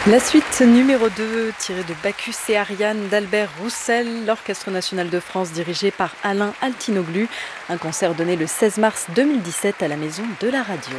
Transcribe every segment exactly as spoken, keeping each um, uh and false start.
La suite numéro deux, tirée de Bacchus et Ariane d'Albert Roussel, l'Orchestre national de France dirigé par Alain Altinoglu. Un concert donné le seize mars deux mille dix-sept à la Maison de la Radio.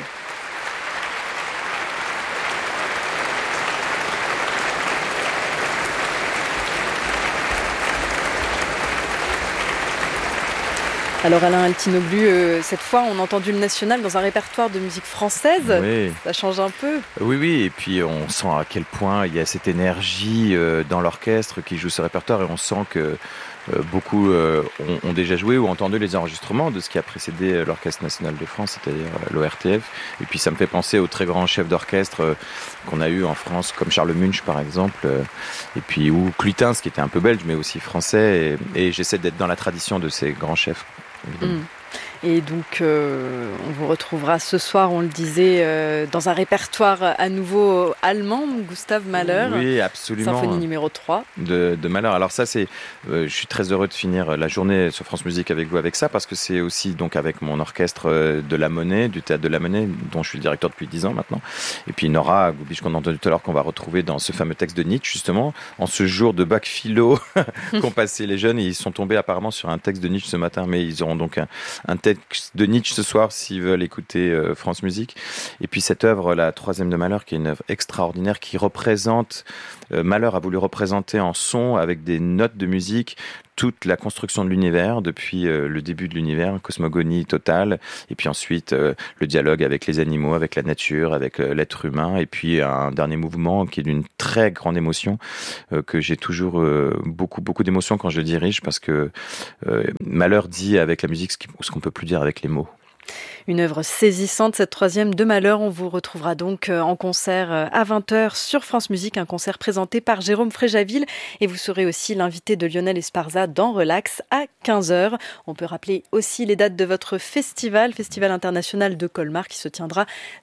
Alors Alain Altinoglu, euh, cette fois on a entendu le national dans un répertoire de musique française, oui. Ça change un peu. Oui, oui, et puis on sent à quel point il y a cette énergie euh, dans l'orchestre qui joue ce répertoire, et on sent que euh, beaucoup euh, ont, ont déjà joué ou entendu les enregistrements de ce qui a précédé l'Orchestre national de France, c'est-à-dire euh, l'O R T F. Et puis ça me fait penser aux très grands chefs d'orchestre euh, qu'on a eu en France, comme Charles Munch par exemple, euh, et puis ou Cluitins qui était un peu belge mais aussi français, et, et j'essaie d'être dans la tradition de ces grands chefs. Mmh. Et donc, euh, on vous retrouvera ce soir, on le disait, euh, dans un répertoire à nouveau allemand, Gustav Mahler. Oui, absolument. Symphonie numéro trois. De, de Mahler. Alors ça, c'est, euh, je suis très heureux de finir la journée sur France Musique avec vous avec ça, parce que c'est aussi donc avec mon orchestre de la Monnaie, du Théâtre de la Monnaie, dont je suis le directeur depuis dix ans maintenant. Et puis Nora Goubiche, qu'on a entendu tout à l'heure, qu'on va retrouver dans ce fameux texte de Nietzsche, justement, en ce jour de bac philo qu'ont passé les jeunes. Et ils sont tombés apparemment sur un texte de Nietzsche ce matin, mais ils auront donc un, un texte de Nietzsche ce soir s'ils veulent écouter euh, France Musique. Et puis cette œuvre, la troisième de Mahler, qui est une œuvre extraordinaire, qui représente, euh, Mahler a voulu représenter en son, avec des notes de musique, toute la construction de l'univers, depuis euh, le début de l'univers, cosmogonie totale, et puis ensuite euh, le dialogue avec les animaux, avec la nature, avec euh, l'être humain, et puis un dernier mouvement qui est d'une très grande émotion, euh, que j'ai toujours euh, beaucoup, beaucoup d'émotions quand je dirige, parce que euh, Mahler dit avec la musique ce, qui, ce qu'on peut plus dire avec les mots. Une œuvre saisissante, cette troisième de Mahler. On vous retrouvera donc en concert à vingt heures sur France Musique, un concert présenté par Jérôme Fréjaville. Et vous serez aussi l'invité de Lionel Esparza dans Relax à quinze heures. On peut rappeler aussi les dates de votre festival, Festival international de Colmar, qui se tiendra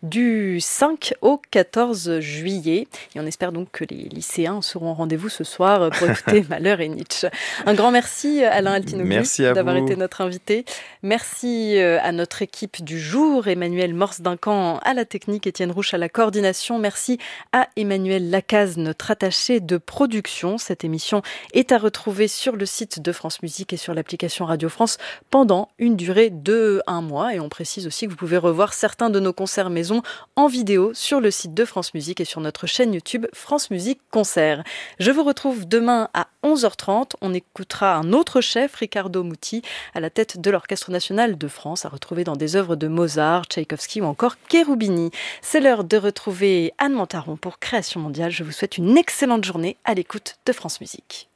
du cinq au quatorze juillet. Et on espère donc que les lycéens seront au rendez-vous ce soir pour écouter Mahler et Nietzsche. Un grand merci Alain Altinoglu d'avoir vous. été notre invité. Merci à notre équipe du jour, Emmanuel Morse-Duncan à la technique, Étienne Rouche à la coordination. Merci à Emmanuel Lacaze, notre attaché de production. Cette émission est à retrouver sur le site de France Musique et sur l'application Radio France pendant une durée de un mois. Et on précise aussi que vous pouvez revoir certains de nos concerts maison en vidéo sur le site de France Musique et sur notre chaîne YouTube France Musique Concert. Je vous retrouve demain à onze heures trente. On écoutera un autre chef, Riccardo Muti, à la tête de l'Orchestre national de France, à retrouver dans des œuvres de Mozart, Tchaïkovski ou encore Cherubini. C'est l'heure de retrouver Anne Montaron pour Création mondiale. Je vous souhaite une excellente journée à l'écoute de France Musique.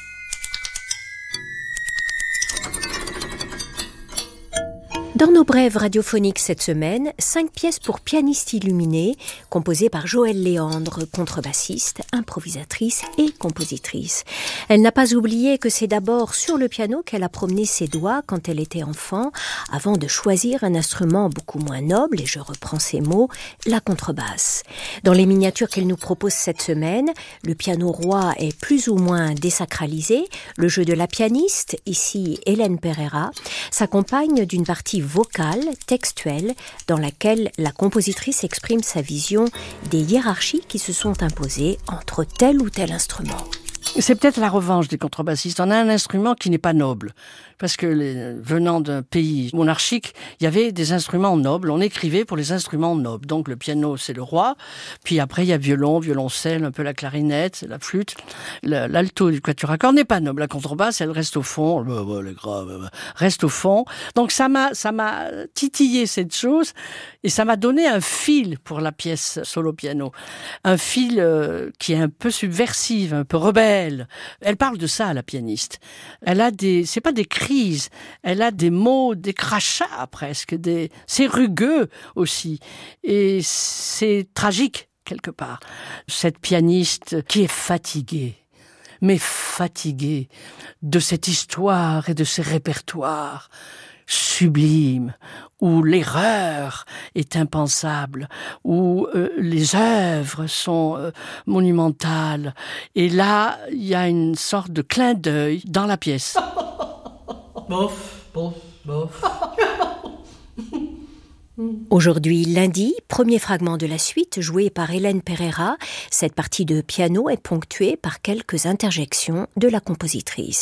Dans nos brèves radiophoniques cette semaine, cinq pièces pour pianiste illuminé, composées par Joëlle Léandre, contrebassiste, improvisatrice et compositrice. Elle n'a pas oublié que c'est d'abord sur le piano qu'elle a promené ses doigts quand elle était enfant, avant de choisir un instrument beaucoup moins noble, et je reprends ces mots, la contrebasse. Dans les miniatures qu'elle nous propose cette semaine, le piano roi est plus ou moins désacralisé, le jeu de la pianiste, ici Hélène Pereira, s'accompagne d'une partie vocale, textuelle, dans laquelle la compositrice exprime sa vision des hiérarchies qui se sont imposées entre tel ou tel instrument. C'est peut-être la revanche des contrebassistes. On a un instrument qui n'est pas noble. Parce que les, venant d'un pays monarchique, il y avait des instruments nobles. On écrivait pour les instruments nobles. Donc le piano, c'est le roi. Puis après, il y a violon, violoncelle, un peu la clarinette, la flûte. Le, l'alto du quatuor à cordes n'est pas noble. La contrebasse, elle reste au fond. Bah, bah, les graves, reste au fond. Donc ça m'a, ça m'a titillé cette chose. Et ça m'a donné un fil pour la pièce solo piano. Un fil euh, qui est un peu subversive, un peu rebelle. Elle parle de ça, la pianiste. Elle a des, c'est pas des crises, elle a des mots, des crachats presque, des, c'est rugueux aussi. Et c'est tragique, quelque part. Cette pianiste qui est fatiguée, mais fatiguée de cette histoire et de ces répertoires sublimes, où l'erreur est impensable, où euh, les œuvres sont euh, monumentales. Et là, il y a une sorte de clin d'œil dans la pièce. Bof, bof, bof. Aujourd'hui, lundi, premier fragment de la suite joué par Hélène Pereira. Cette partie de piano est ponctuée par quelques interjections de la compositrice.